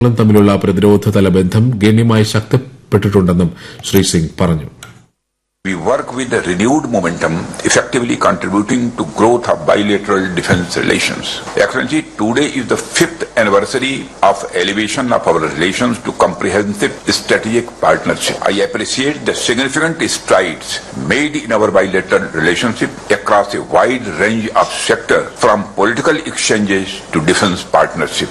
തമ്മിലുള്ള പ്രതിരോധതല ബന്ധം ഗണ്യമായി ശക്തിപ്പെട്ടിട്ടുണ്ടെന്നും ശ്രീ സിംഗ് പറഞ്ഞു. We work with a renewed momentum, effectively contributing to growth of bilateral defense relations. Excellency, today is the 5th anniversary of elevation of our relations to comprehensive strategic partnership. I appreciate the significant strides made in our bilateral relationship across a wide range of sectors, from political exchanges to defense partnership.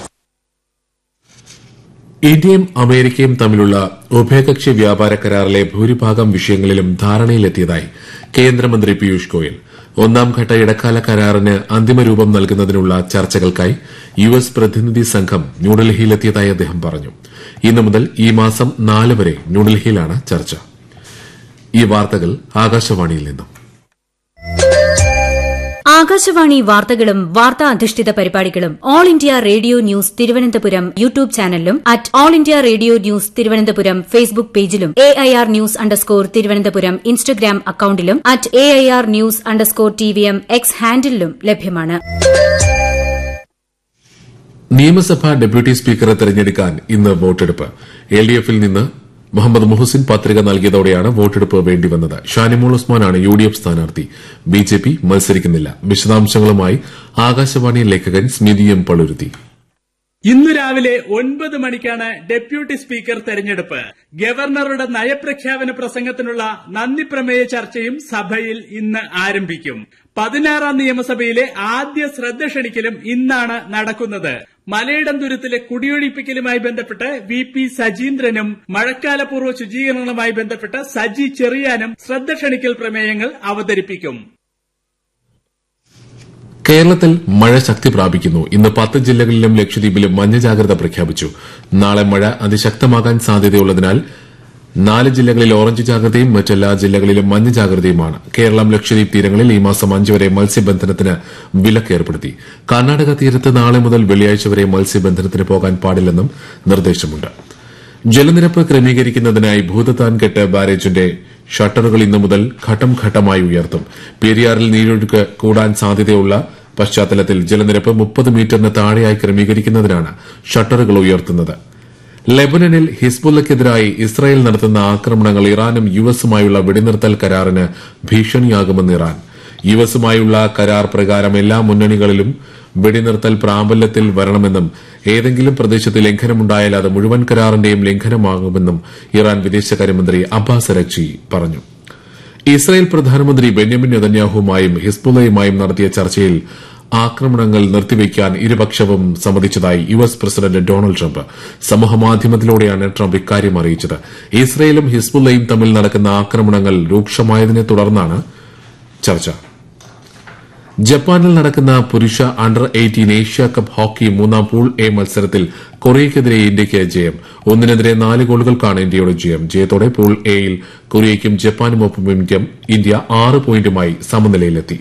ഇന്ത്യയും അമേരിക്കയും തമ്മിലുള്ള ഉഭയകക്ഷി വ്യാപാര കരാറിലെ ഭൂരിഭാഗം വിഷയങ്ങളിലും ധാരണയിലെത്തിയതായി കേന്ദ്രമന്ത്രി പീയൂഷ് ഗോയൽ. ഒന്നാംഘട്ട ഇടക്കാല കരാറിന് അന്തിമരൂപം നൽകുന്നതിനുള്ള ചർച്ചകൾക്കായി യുഎസ് പ്രതിനിധി സംഘം ന്യൂഡൽഹിയിലെത്തിയതായി അദ്ദേഹം പറഞ്ഞു. ഇന്നു മുതൽ ഈ മാസം 4 വരെ ന്യൂഡൽഹിയിലാണ് ചർച്ച. ഈ വാർത്തകൾ ആകാശവാണിയിൽ നിന്നും. ആകാശവാണി വാർത്തകളും വാർത്താ അധിഷ്ഠിത പരിപാടികളും all India radio news Thiruvananthapuram YouTube ചാനലിലും at all India radio news Thiruvananthapuram Facebook പേജിലും AIR ന്യൂസ് _ ഇൻസ്റ്റഗ്രാം അക്കൌണ്ടിലും at AIR news _ TVM X ഹാൻഡിലും ലഭ്യമാണ്. നിയമസഭാ ഡെപ്യൂട്ടി സ്പീക്കറെ തെരഞ്ഞെടുക്കാൻ ഇന്ന് വോട്ടെടുപ്പ്. LDFൽ നിന്ന് മുഹമ്മദ് മുഹസിൻ പത്രിക നൽകിയതോടെയാണ് വോട്ടെടുപ്പ് വേണ്ടിവന്നത്. ഷാനിമോൾ ഉസ്മാനാണ് UDF സ്ഥാനാർത്ഥി. BJP മത്സരിക്കുന്നില്ല. വിശദാംശങ്ങളുമായി ആകാശവാണി ലേഖകൻ സ്മിതി എം പളുരുത്തി. ഇന്ന് രാവിലെ 9 മണിക്കാണ് ഡെപ്യൂട്ടി സ്പീക്കർ തെരഞ്ഞെടുപ്പ്. ഗവർണറുടെ നയപ്രഖ്യാപന പ്രസംഗത്തിനുള്ള നന്ദിപ്രമേയ ചർച്ചയും സഭയിൽ ഇന്ന് ആരംഭിക്കും. 16ാം നിയമസഭയിലെ ആദ്യ ശ്രദ്ധ ക്ഷണിക്കലും ഇന്നാണ് നടക്കുന്നത്. മലയിടംതുരുത്തിലെ കുടിയൊഴിപ്പിക്കലുമായി ബന്ധപ്പെട്ട് VP സജീന്ദ്രനും മഴക്കാലപൂർവ്വ ശുചീകരണവുമായി ബന്ധപ്പെട്ട് സജി ചെറിയാനും ശ്രദ്ധ ക്ഷണിക്കൽ പ്രമേയങ്ങൾ അവതരിപ്പിക്കും. കേരളത്തിൽ മഴ ശക്തി പ്രാപിക്കുന്നു. ഇന്ന് 10 ജില്ലകളിലും ലക്ഷദ്വീപിലും മഞ്ഞ ജാഗ്രത പ്രഖ്യാപിച്ചു. നാളെ മഴ അതിശക്തമാകാൻ സാധ്യതയുള്ളതിനാൽ 4 ജില്ലകളിൽ ഓറഞ്ച് ജാഗ്രതയും മറ്റെല്ലാ ജില്ലകളിലും മഞ്ഞ ജാഗ്രതയുമാണ്. കേരളം ലക്ഷദ്വീപ് തീരങ്ങളിൽ ഈ മാസം 5 വരെ മത്സ്യബന്ധനത്തിന് വിലക്ക് ഏർപ്പെടുത്തി. കർണാടക തീരത്ത് നാളെ മുതൽ വെള്ളിയാഴ്ച വരെ മത്സ്യബന്ധനത്തിന് പോകാൻ പാടില്ലെന്നും നിർദ്ദേശമുണ്ട്. ജലനിരപ്പ് ക്രമീകരിക്കുന്നതിനായി ഭൂതത്താൻകെട്ട് ബാരേജിന്റെ ഷട്ടറുകൾ ഇന്നു മുതൽ ഘട്ടം ഘട്ടമായി ഉയർത്തും. പെരിയാറിൽ നീരൊഴുക്ക് കൂടാൻ സാധ്യതയുള്ള പശ്ചാത്തലത്തിൽ ജലനിരപ്പ് 30 മീറ്ററിന് താഴെയായി ക്രമീകരിക്കുന്നതിനാണ് ഷട്ടറുകൾ ഉയർത്തുന്നത്. ലെബനനിൽ ഹിസ്ബുള്ളയ്ക്കെതിരായി ഇസ്രായേൽ നടത്തുന്ന ആക്രമണങ്ങൾ ഇറാനും യുഎസുമായുള്ള വെടിനിർത്തൽ കരാറിന് ഭീഷണിയാകുമെന്ന് ഇറാൻ. യുഎസുമായുള്ള കരാർ പ്രകാരം എല്ലാ മുന്നണികളിലും വെടിനിർത്തൽ പ്രാബല്യത്തിൽ വരണമെന്നും ഏതെങ്കിലും പ്രദേശത്ത് ലംഘനമുണ്ടായാൽ അത് മുഴുവൻ കരാറിന്റെയും ലംഘനമാകുമെന്നും ഇറാൻ വിദേശകാര്യമന്ത്രി അബ്ബാസ് അരഗ്ചി പറഞ്ഞു. ഇസ്രായേൽ പ്രധാനമന്ത്രി ബെന്യാമിൻ നെതന്യാഹുവുമായും ഹിസ്ബുള്ളയുമായും നടത്തിയ ചർച്ചയിൽ ആക്രമണങ്ങൾ നിർത്തിവെക്കാൻ ഇരുപക്ഷവും സമ്മതിച്ചതായി US president Donald Trump. സമൂഹമാധ്യമത്തിലൂടെയാണ് Trump ഇക്കാര്യം അറിയിച്ചത്. ഇസ്രായേലും ഹിസ്ബുള്ളയും തമ്മിൽ നടക്കുന്ന ആക്രമണങ്ങൾ രൂക്ഷമായതിനെ തുടർന്നാണ് ചർച്ച. ജപ്പാനിൽ നടക്കുന്ന പുരുഷ under 18 Asia cup hockey 3ാം pool A മത്സരത്തിൽ കൊറിയയ്ക്കെതിരെ ഇന്ത്യയ്ക്ക് ജയം. 1-നെതിരെ 4 ഗോളുകൾക്കാണ് ഇന്ത്യയുടെ ജയം. ജയത്തോടെ പൂൾ എയിൽ കൊറിയയ്ക്കും ജപ്പാനുമൊപ്പം ഇന്ത്യ 6 പോയിന്റുമായി സമനിലയിലെത്തി.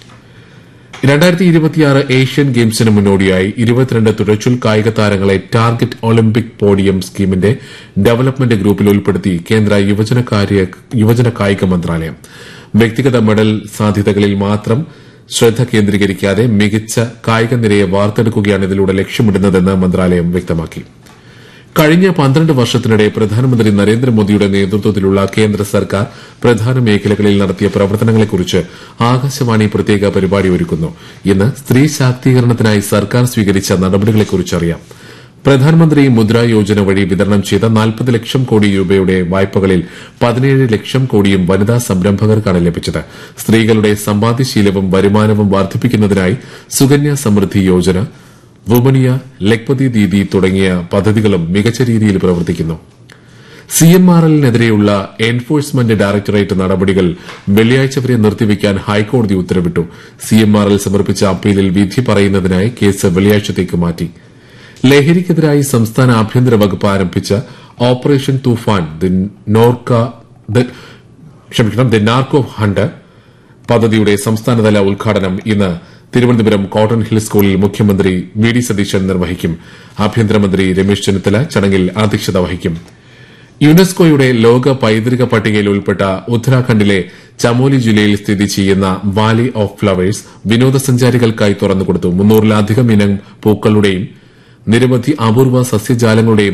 2026 ഏഷ്യൻ ഗെയിംസിന് മുന്നോടിയായി 22 തുഴച്ചിൽ കായിക താരങ്ങളെ ടാർഗറ്റ് ഒളിമ്പിക് പോഡിയം സ്കീമിന്റെ ഡെവലപ്മെന്റ് ഗ്രൂപ്പിൽ ഉൾപ്പെടുത്തി കേന്ദ്ര യുവജന കായിക മന്ത്രാലയം. വ്യക്തിഗത മെഡൽ സാധ്യതകളിൽ മാത്രം ശ്രദ്ധ കേന്ദ്രീകരിക്കാതെ മികച്ച കായിക നിരയെ വാർത്തെടുക്കുകയാണ് ഇതിലൂടെ ലക്ഷ്യമിടുന്നതെന്ന് മന്ത്രാലയം വ്യക്തമാക്കി. കഴിഞ്ഞ 12 വർഷത്തിനിടെ പ്രധാനമന്ത്രി നരേന്ദ്രമോദിയുടെ നേതൃത്വത്തിലുള്ള കേന്ദ്ര സർക്കാർ പ്രധാന മേഖലകളിൽ നടത്തിയ പ്രവർത്തനങ്ങളെക്കുറിച്ച് ആകാശവാണി പ്രത്യേക പരിപാടി ഒരുക്കുന്നു. ഇന്ന് സ്ത്രീ ശാക്തീകരണത്തിനായി സർക്കാർ സ്വീകരിച്ച നടപടികളെക്കുറിച്ചറിയാം. പ്രധാനമന്ത്രി മുദ്ര യോജന വഴി വിതരണം ചെയ്ത 40 ലക്ഷം കോടി രൂപയുടെ വായ്പകളിൽ 17 ലക്ഷം കോടിയും വനിതാ സംരംഭകർക്കാണ് ലഭിച്ചത്. സ്ത്രീകളുടെ സമ്പാദ്യശീലവും വരുമാനവും വർദ്ധിപ്പിക്കുന്നതിനായി സുകന്യ സമൃദ്ധി യോജന, വുമനിയ, ലഖ്പതി ദീദി തുടങ്ങിയ പദ്ധതികളും മികച്ച രീതിയിൽ പ്രവർത്തിക്കുന്നു. CMRLനെതിരെയുള്ള എൻഫോഴ്സ്മെന്റ് ഡയറക്ടറേറ്റ് നടപടികൾ വെള്ളിയാഴ്ച വരെ നിർത്തിവെക്കാൻ ഹൈക്കോടതി ഉത്തരവിട്ടു. CMRL സമർപ്പിച്ച അപ്പീലിൽ വിധി പറയുന്നതിനായി കേസ് വെള്ളിയാഴ്ചത്തേക്ക് മാറ്റി. ലഹരിക്കെതിരായി സംസ്ഥാന ആഭ്യന്തര വകുപ്പ് ആരംഭിച്ച operation Toofan the narco hunt പദ്ധതിയുടെ സംസ്ഥാനതല ഉദ്ഘാടനം ഇന്ന് തിരുവനന്തപുരം കോട്ടൺ ഹിൽ സ്കൂളിൽ മുഖ്യമന്ത്രി വി.ഡി. സതീശൻ നിർവഹിക്കും. ആഭ്യന്തരമന്ത്രി രമേശ് ചെന്നിത്തല ചടങ്ങിൽ അധ്യക്ഷത വഹിക്കും. യുനെസ്കോയുടെ ലോക പൈതൃക പട്ടികയിൽ ഉൾപ്പെട്ട ഉത്തരാഖണ്ഡിലെ ചമോലി ജില്ലയിൽ സ്ഥിതി ചെയ്യുന്ന വാലി ഓഫ് ഫ്ലവേഴ്സ് വിനോദസഞ്ചാരികൾക്കായി തുറന്നുകൊടുത്തു. 300-ലധികം ഇനം പൂക്കളുടെയും നിരവധി അപൂർവ സസ്യജാലങ്ങളുടെയും